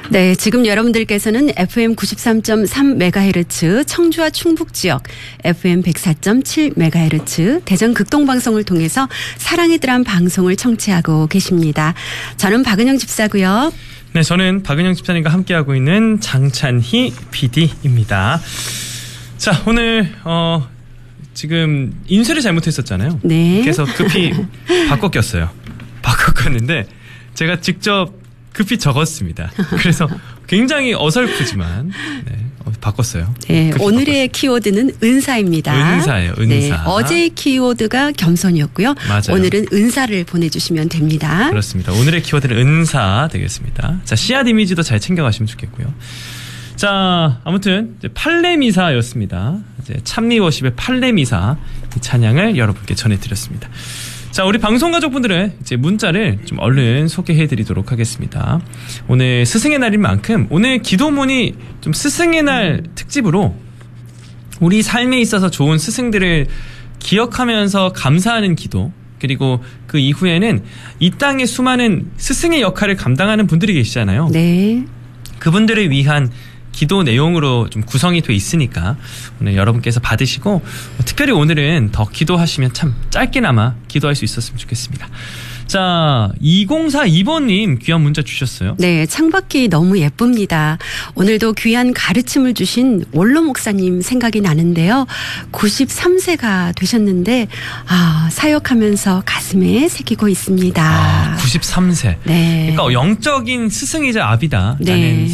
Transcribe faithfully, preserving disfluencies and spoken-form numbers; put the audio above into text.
네, 지금 여러분들께서는 에프엠 구십삼 점 삼 메가헤르츠 청주와 충북 지역, 에프엠 백사 점 칠 메가헤르츠 대전 극동방송을 통해서 사랑의 드람 방송을 청취하고 계십니다. 저는 박은영 집사고요. 네, 저는 박은영 집사님과 함께하고 있는 장찬희 피디입니다. 자, 오늘 어, 지금 인쇄를 잘못했었잖아요. 네. 그래서 급히 바꿔 꼈어요. 바꿔 꼈는데 제가 직접 급히 적었습니다. 그래서 굉장히 어설프지만 네, 어, 바꿨어요. 네, 오늘의 바꿨어요. 키워드는 은사입니다. 은사예요. 은사. 네, 어제의 키워드가 겸손이었고요. 맞아요. 오늘은 은사를 보내주시면 됩니다. 그렇습니다. 오늘의 키워드는 은사 되겠습니다. 자, 씨앗 이미지도 잘 챙겨가시면 좋겠고요. 자, 아무튼 이제 팔레미사였습니다. 이제 참미워십의 팔레미사 이 찬양을 여러분께 전해드렸습니다. 자, 우리 방송 가족분들의 이제 문자를 좀 얼른 소개해드리도록 하겠습니다. 오늘 스승의 날인 만큼 오늘 기도문이 좀 스승의 날 특집으로 우리 삶에 있어서 좋은 스승들을 기억하면서 감사하는 기도, 그리고 그 이후에는 이 땅의 수많은 스승의 역할을 감당하는 분들이 계시잖아요. 네. 그분들을 위한 기도 내용으로 좀 구성이 돼 있으니까 오늘 여러분께서 받으시고 특별히 오늘은 더 기도하시면 참 짧게나마 기도할 수 있었으면 좋겠습니다. 자, 이공사이 번님 귀한 문자 주셨어요. 네, 창밖이 너무 예쁩니다. 오늘도 귀한 가르침을 주신 원로 목사님 생각이 나는데요. 구십삼 세가 되셨는데 아, 사역하면서 가슴에 새기고 있습니다. 아, 구십삼 세. 네. 그러니까 영적인 스승이자 아비다. 네. 라는